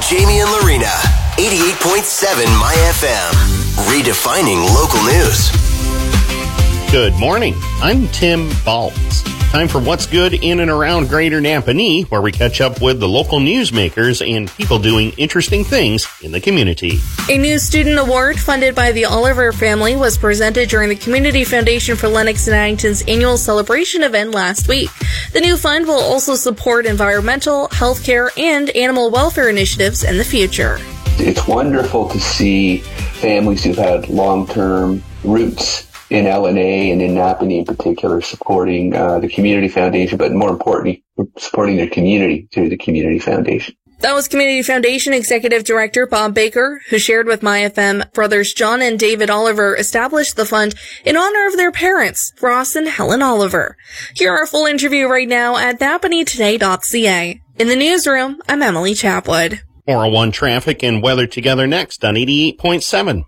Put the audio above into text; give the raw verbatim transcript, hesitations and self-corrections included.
Jamie and Lorena, eighty-eight point seven My F M, redefining local news. Good morning. I'm Tim Baltz. Time for What's Good in and around Greater Napanee, where we catch up with the local newsmakers and people doing interesting things in the community. A new student award funded by the Oliver family was presented during the Community Foundation for Lennox and Addington's annual celebration event last week. The new fund will also support environmental, healthcare, and animal welfare initiatives in the future. It's wonderful to see families who've had long-term roots in L N A and in Napanee in particular supporting uh, the Community Foundation, but more importantly, supporting their community through the Community Foundation. That was Community Foundation Executive Director Bob Baker, who shared with My F M brothers John and David Oliver established the fund in honor of their parents, Ross and Helen Oliver. Hear our full interview right now at napanee today dot c a. In the newsroom, I'm Emily Chapwood. four oh one traffic and weather together next on eighty-eight point seven